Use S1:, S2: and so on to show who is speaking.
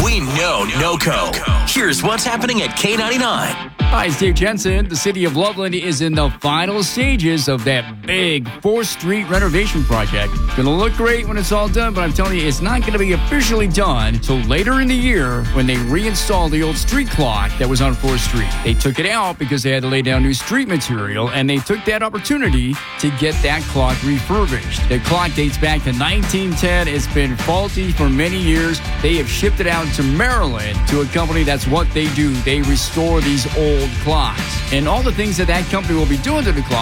S1: We know NOCO. Here's what's happening at K99.
S2: Hi, it's Dave Jensen. The city of Loveland is in the final stages of that big 4th Street renovation project. It's going to look great when it's all done, but I'm telling you, it's not going to be officially done until later in the year when they reinstall the old street clock that was on 4th Street. They took it out because they had to lay down new street material, and they took that opportunity to get that clock refurbished. The clock dates back to 1910. It's been faulty for many years. They have shipped it out to Maryland to a company that's what they do. They restore these old clocks. And all the things that company will be doing to the clock